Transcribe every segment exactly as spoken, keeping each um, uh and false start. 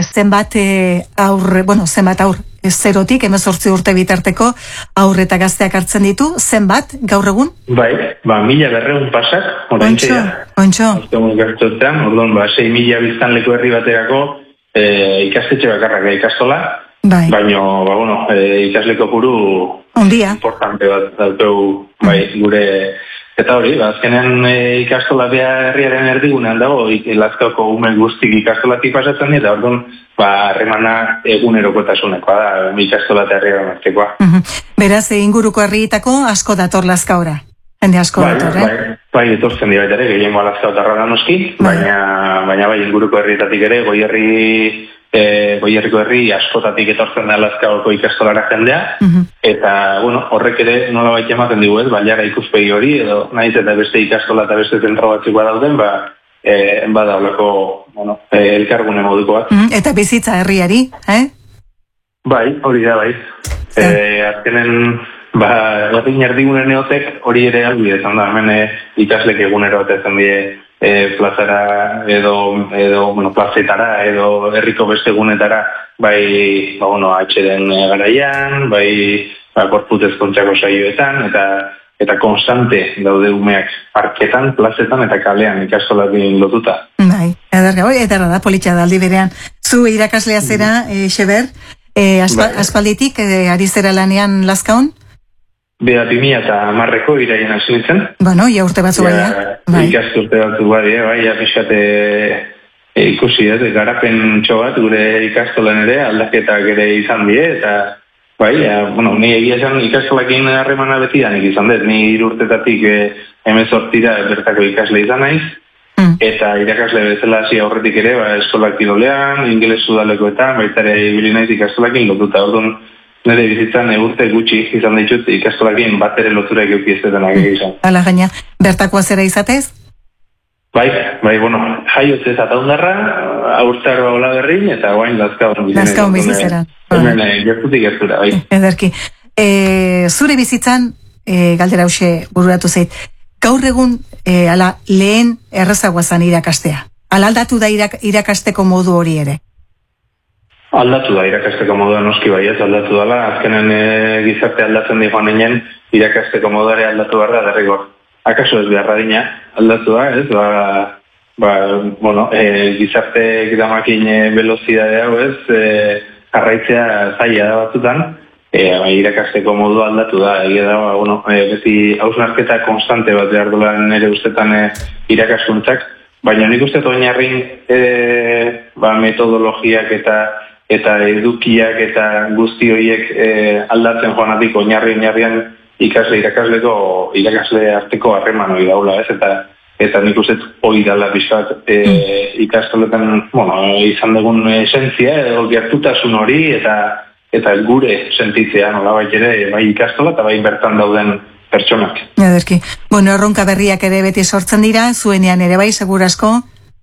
zenbat e, aurre, bueno, zenbat aur, zerotik, hemezortzi urte bitarteko aur eta gazteak hartzen ditu, zenbat, gaur egun? Bai, ba, mila berreun pasak, orain txea. Ontxo, ontxo. Orduan, ba, sei mila biztanleko herri baterako e, ikastetxe bakarrak ikastola, bai. Baina, ba, bueno, e, ikasleko puru ondia. Importante bat dauteu, bai, gure. Eta hori, azkenean e, ikastola bea herriaren erdigunean dago, Lazkaoko ume guztik ikastolatik pasatzen dira, orduan, ba, harremana egunerokotasunekoa da, ikastola eta herriaren artekoa. Uh-huh. Beraz, inguruko herrietako asko dator Lazkaora. Hende asko bai, dator, eh? Bai, bai, etortzen dira ere, gehiengoa Lazkaotarra da noski, bai. baina, baina bai, inguruko herrietatik ere, goi herri... E, goierriko herri askotatik etortzen da Lazkaoko ikastolara jendea, uh-huh. eta bueno, horrek ere nola baita ematen digu ez, baliara ikuspegi hori, edo nahiz eta beste ikastola eta beste zentro batzikoa dauden, ba, e, bada olako, bueno, e, elkargune moduko bat. Uh-huh. Eta bizitza herriari, eh? Bai, hori da, bai. E, azkenen, ba, errin erdigune neotek hori ere albi ezan da, hemen e, ikaslek egunero atezen die, E, plazara edo, edo bueno, plazetara edo herriko beste egunetara bai, ba, bueno, atxeden garaian, bai, ba, korputez kontxako saioetan, eta eta konstante daude umeak parketan, plazetan eta kalean ikastolakin lotuta. Bai, edarga, oi, edarra da, politxa da aldi berean. Zu irakaslea zera, e, Xeber, e, aspa, bai. aspalditik, e, ari zera lanean Lazkaon? Bea bimia eta marreko iraien hasi nintzen. Bueno, ia urte batzu baina. Bai. Ikast urte batzu bai, bai, apixate e, ikusi, ez, garapen txobat gure ikastolen ere, aldaketak ere izan die, eta bai, ja, bueno, ni egia esan ikastolakin harremana betidanik izan dut, ni irurtetatik e, hemezortzira bertako ikasle izan naiz, mm. eta irakasle bezala hasi aurretik ere, ba, eskolak kirolean, ingeles sudalekoetan, baita ere ibili naiz ikastolakin lotuta, orduan, nire bizitzan urte gutxi izan ditut ikastolakin bat ere lotura egiokiezetan agi izan. Hala gaina, bertakoa zera izatez? Bai, bai, bueno, jaiotze eta taundarra, aurtzaroa hola berrin, eta guain Lazkaon bizitzen. Lazkaon bizitzen. Hemen gertutik gertura, bai. Ederki. E, zure bizitzan, e, galdera hause bururatu zait, gaur egun, e, ala, lehen errezagoazan irakastea. Ala aldatu da irak, irakasteko modu hori ere? Aldatu da, irakasteko modua noski bai ez, aldatu dala, azkenen e, gizarte aldatzen di joan ninen, irakasteko moduare aldatu behar da, derrigor. Akaso ez beharra dina, aldatu da, ez, ba, ba bueno, e, gizarte gidamakin e, velozidade hau ez, e, jarraitzea zaila da batzutan, e, ba, irakasteko modua aldatu da, egia da, ba, bueno, e, beti hausnarketa konstante bat behar dola nire ustetan e, irakaskuntzak, baina nik uste oinarrin e, ba, metodologiak eta eta edukiak eta guzti horiek e, aldatzen joanatik oinarri oinarrian ikasle irakasleko irakasle arteko harreman hori daula, ez? Eta eta nik uste hori dala bizat e, ikastoletan, bueno, izan dugun esentzia edo gertutasun hori eta eta gure sentitzea nolabait ere bai ikastola eta bai bertan dauden pertsonak. Ederki. Bueno, erronka berriak ere beti sortzen dira, zuenean ere bai, segurasko?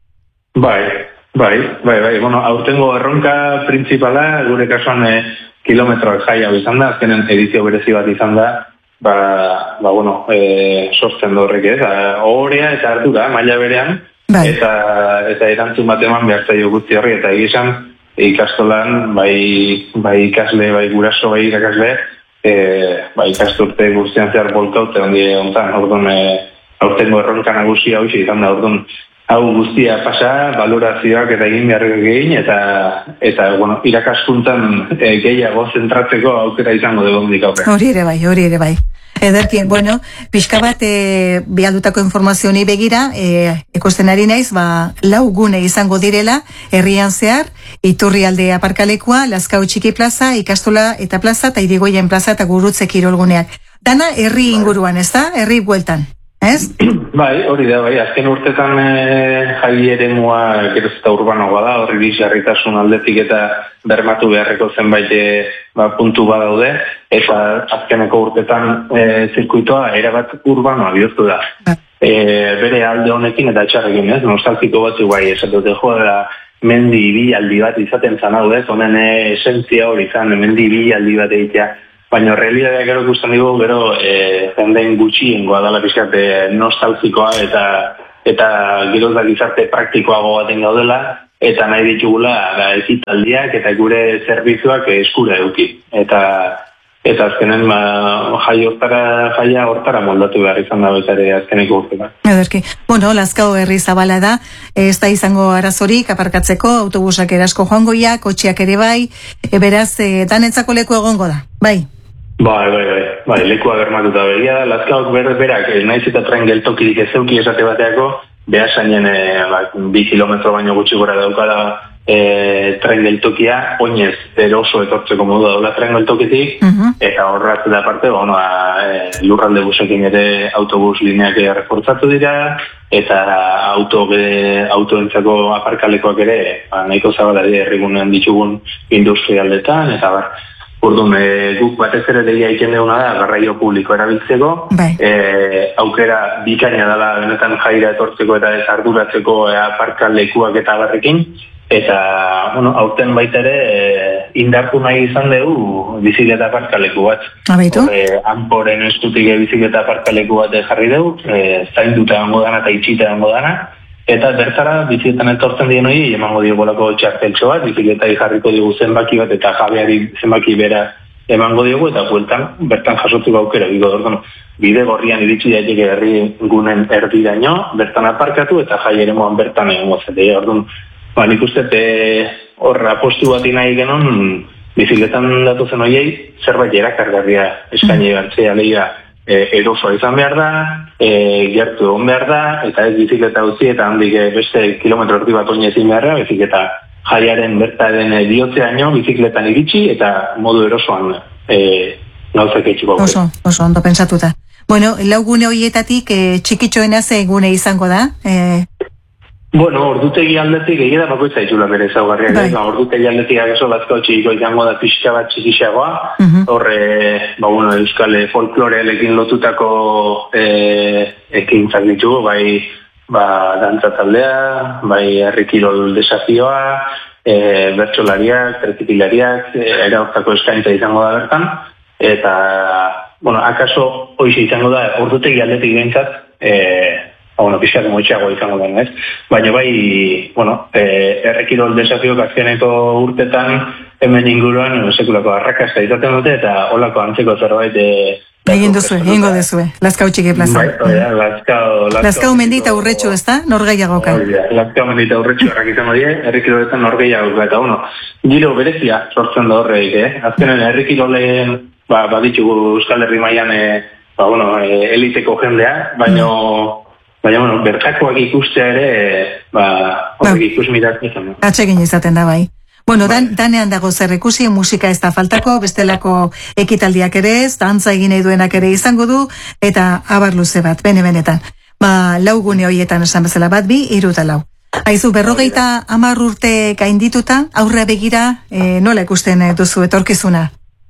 Bai. Bai, bai, bai, bueno, aurtengo erronka principala, gure kasuan e, kilometroak jai hau izan da, azkenen edizio berezi bat izan da, ba, ba bueno, e, sortzen da horrek ez, ohorea eta ardura, maila berean, bai. eta eta erantzun bat eman behar zaio guzti horri, eta egizan, ikastolan, bai, bai ikasle, bai guraso, bai irakasle, e, bai ikasturte guztian zehar bolkaute, ondi ontan, orduan, e, aurtengo erronka nagusia hau izan da, orduan, hau guztia pasa, valorazioak eta egin beharrik egin, eta, eta bueno, irakaskuntzan e, gehiago zentratzeko aukera izango dugu hondik aurre. Hori ere bai, hori ere bai. Ederki, bueno, pixka bat e, bihaldutako informazioni begira, e, ekosten ari naiz, ba, lau gune izango direla, herrian zehar, Iturrialde aparkalekua, Lazkao Txiki plaza, Ikastola eta plaza, eta Irigoien plaza eta Gurutze kirolguneak. Dana herri inguruan, ez da? Herri bueltan. Ez? Bai, hori da, bai, azken urtetan e, jai ere mua geroz eta urbanoa da, horri bizarritasun aldetik eta bermatu beharreko zenbait e, ba, puntu badaude, eta azkeneko urtetan e, zirkuitoa erabat urbanoa bihurtu da. E, bere alde honekin eta txarrekin, ez? Nostalgiko batzu bai, esatute jo da, mendi bialdi bat izaten zan hau, ez? Honen e, esentzia hori izan, mendi bialdi bat egitea. Baina realitatea gero ikusten dugu, gero e, jendeen gutxiengoa dela pixkat e, nostalgikoa eta eta gero da gizarte praktikoago baten gaudela, eta nahi ditugula da, ekitaldiak eta gure zerbitzuak eskura eduki. Eta eta azkenen ma, jai hortara, jaia hortara moldatu behar izan da eta ere azkeneko urtean. Ederki. Bueno, Lazkao herri zabala da, ez da izango arazorik aparkatzeko, autobusak erasko joangoia, kotxeak ere bai, e, beraz, e, danetzako leku egongo da, bai? Bai, bai, bai, bai, lekua bermatuta begia, Lazkaok ber, berak, naiz eta tren geltokirik ez zeuki esate bateako, behasainen e, ba, bi kilometro baino gutxi gora daukala e, tren geltokia, oinez eroso etortzeko modu daula tren geltokitik, uh-huh. Eta horraz da parte, bueno, e, lurralde busekin ere autobus lineak refortzatu dira, eta auto autoentzako aparkalekoak ere, ba, nahiko zabala dira herrigunean ditugun industrialdetan, eta bar, Orduan, e, guk batez ere deia egiten duguna da, garraio publiko erabiltzeko, e, aukera bikaina dela benetan jaira etortzeko eta ez arduratzeko e, aparkalekuak eta barrekin, eta, bueno, aurten baita ere e, indartu nahi izan dugu bizikleta aparkaleku bat. Abaitu? E, Anporen eskutik bizikleta aparkaleku bat jarri dugu, e, zainduta egongo dana eta itxita egongo dana, eta bertara, bizikletan etortzen dien hori, emango diogolako txarteltxo bat, bizikletai jarriko digu zenbaki bat, eta jabeari zenbaki bera emango diogu, eta bueltan, bertan jasotzeko aukera, digo, orduan, bide gorrian iritsi daiteke herri gunen erdiraino, bertan aparkatu, eta jai ere moan bertan egongo zete, orduan, ba, nik uste, hor apostu bat nahi genon, bizikletan datuzen horiei, zerbait erakargarria eskaini gartzea lehia, E, erosoa izan behar da, e, gertu egon behar da, eta ez bizikleta utzi eta handik e, beste kilometro erdi bat oinez egin behar da, bizikleta jaiaren bertaren e, bihotzeaino bizikletan iritsi eta modu erosoan e, gauzak eitxiko. Oso, oso, ondo pensatuta. Bueno, laugune horietatik e, txikitxoena ze gune izango da? E... Bueno, ordutegi aldetik egia da bakoitza itxula bere ezaugarriak. Bai. Ordutegi aldetik ageso Lazkao txikiko izango da pixka bat txikixagoa. Uh-huh. Horre, ba, bueno, euskal folklorealekin lotutako e, ekintzak ditugu, bai ba, dantza taldea, bai herrikirol desafioa, e, bertsolariak, tertipilariak, e, era hortako eskaintza izango da bertan. Eta, bueno, akaso hoize izango da ordutegi aldetik behintzat, e, bueno, pixkat moitxeago izango den, ez? Baina bai, bueno, e, errekirol desafiok azkeneko urtetan hemen inguruan sekulako arrakasta izaten dute eta holako antzeko zerbait e, egin duzu, egingo duzue, Lazkao txiki plaza. Bai, oia, Lazkao... Lazkao mendita urretxu, ez da? Norgeiagoka. Lazkao mendita urretxu errak izango die, errekiroletan norgeiagoka, eta bueno, giro berezia sortzen da horreik, eh? Azkenen errekiroleen, ba, baditugu Euskal Herri mailan, e, ba, bueno, e, eliteko jendea, baino... Baina, bueno, bertakoak ikustea ere, ba, horrek ikus mirak izan. Atsegin izaten da, bai. Bueno, dan, danean dago zer ikusi, musika ez da faltako, bestelako ekitaldiak ere ez, dantza egin nahi duenak ere izango du, eta abar luze bat, bene-benetan. Ba, laugune horietan esan bezala bat, bi, hiru eta lau. Aizu, berrogeita hamar urte gaindituta, aurre begira, e, nola ikusten duzu etorkizuna?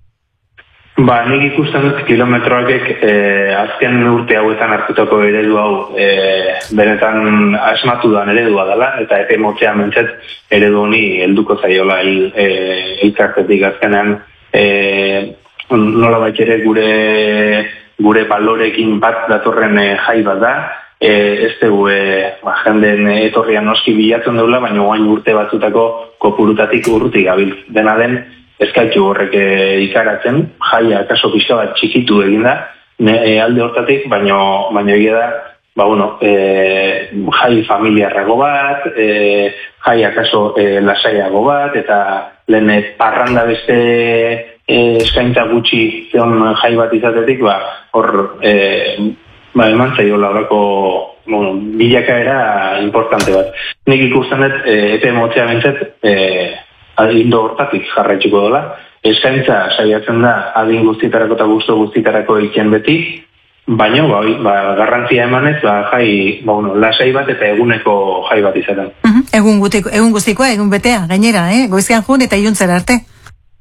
Ba, nik ikusten dut kilometroak e, azken urte hauetan hartutako eredu hau e, benetan asmatu dan eredua dela, eta epe motzean mentzet eredu honi helduko zaiola elkartetik el, azkenean e, nola baita ere gure, gure balorekin bat datorren e, jai bat da, e, ez dugu e, ba, jenden etorrian noski bilatzen deula, baina guain urte batzutako kopurutatik urrutik gabil dena den, ezkaitu horrek e, ikaratzen, jaia akaso pixka bat txikitu egin da, ne, e, alde hortatik, baino, baino egia da, ba, bueno, e, jai familiarrago bat, e, jai akaso e, lasaiago bat, eta lehen parranda beste e, eskaintza gutxi zeon jai bat izatetik, ba, hor, e, ba, eman zaiola horako, bueno, bilakaera importante bat. Nik ikusten dut, e, epe motzea bentzet, e, adindo hortatik jarraitzuko dola. Eskaintza saiatzen da adin guztietarako eta gustu guztietarako egiten beti, baina ba, ba, garrantzia emanez, ba, jai, ba, bueno, lasai bat eta eguneko jai bat izaten. Uh-huh. Egun, gutiko, egun guztikoa, egun betea, gainera, eh? Goizean jun eta iluntzera arte.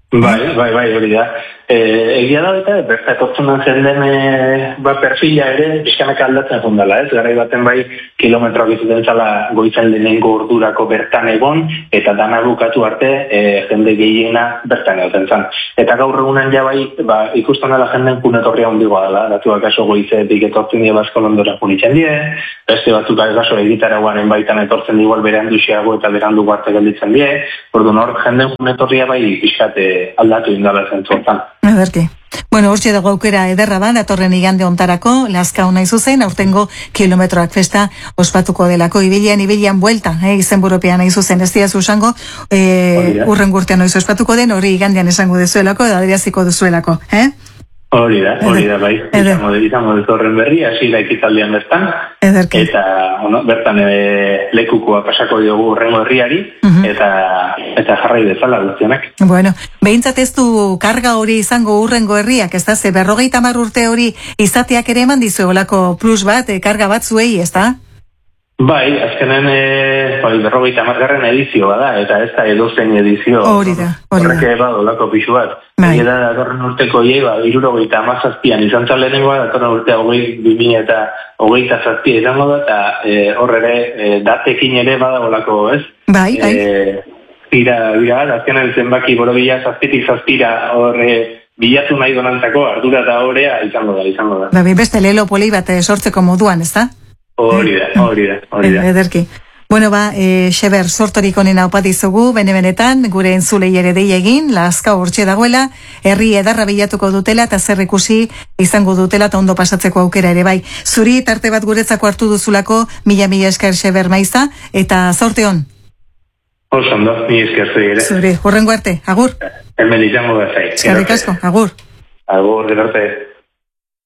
Bai, bai, bai, hori da. E, egia da eta berta etortzen jenden e, ba, perfila ere pixkanak aldatzen fundala, ez? Garai baten bai kilometroak izuten zala goizan lehenengo ordurako bertan egon, eta dana bukatu arte e, jende gehiena bertan egoten zan. Eta gaur egunen ja bai, ba, ikusten dela jenden punetorria hondigoa dela, datuak aso goizetik etortzen die Basko Londora punitzen die, beste batzuk agaso egitaragoaren baitan etortzen die igual berandu xeago eta berandu arte gelditzen die, orduan hor jenden punetorria bai pixkate aldatu indala zentzuetan. Ederki. Bueno, hortxe dago aukera ederra da, datorren igande ontarako, Lazkao nahi zuzen, aurtengo kilometroak festa ospatuko delako, ibilian, ibilian buelta, eh, izen buropean nahi zuzen, ez diazu esango, eh, urren gurtean noiz ospatuko den, hori igandean esango dezuelako, edo adriaziko dezuelako, eh? Hori da, hori da, bai. Izango izango dut horren berri, hasi da ekitaldian bertan. Ederki. Eta, bueno, bertan e, lekukoa pasako diogu urrengo herriari, uh-huh. eta eta jarrai dezala guztionak. Bueno, behintzat ez du karga hori izango urrengo herriak, ez da, ze berrogeita hamar urte hori izateak ere eman dizuelako plus bat, e, karga bat zuei, ez da? Bai, azkenen e, bai, berrogeita hamargarren edizioa da, eta ez da edozein edizio. Hori da, hori da. Horrek eba dolako pixu bat. Bai. Eta datorren urteko ie, ba, irurogeita amazazpian izan zalenengoa, datorren urtea hogei, bimila eta hogeita zazpia izango da, eta e, horre e, datekin ere badagolako, ez? Bai, bai. E, Bira, bira, azkenen zenbaki borobila zazpitik zazpira horre bilatu nahi donantzako ardura da horrea izango da, izango da. Bai, beste lelo poli bat sortzeko moduan, ez da? Hori da, hori da, hori da. Ederki. Bueno, ba, e, Xeber, sortorik onena opatizugu, bene-benetan, gure entzulei ere dei egin, Lazkao hortxe dagoela, herri edarra bilatuko dutela, eta zer ikusi izango dutela, eta ondo pasatzeko aukera ere bai. Zuri, tarte bat guretzako hartu duzulako, mila-mila esker Xeber maiza, eta zorte hon. Oso ondo, mi esker zuri ere. Zuri, hurrengo arte, agur. Hemen izango da zai. Eskerrik asko, agur. Agur, gerarte.